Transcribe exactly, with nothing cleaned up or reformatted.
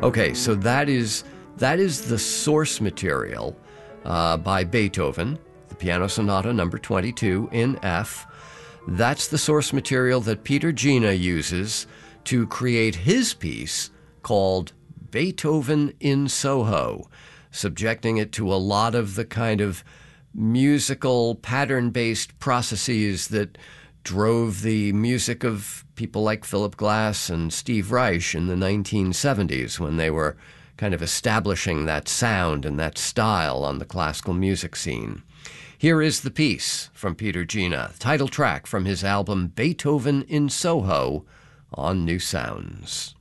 Okay, so that is that is the source material uh, by Beethoven, the Piano Sonata number twenty-two in F. That's the source material that Peter Gina uses to create his piece called Beethoven in Soho, subjecting it to a lot of the kind of musical pattern-based processes that drove the music of people like Philip Glass and Steve Reich in the nineteen seventies when they were kind of establishing that sound and that style on the classical music scene. Here is the piece from Peter Gina, title track from his album Beethoven in Soho on New Sounds.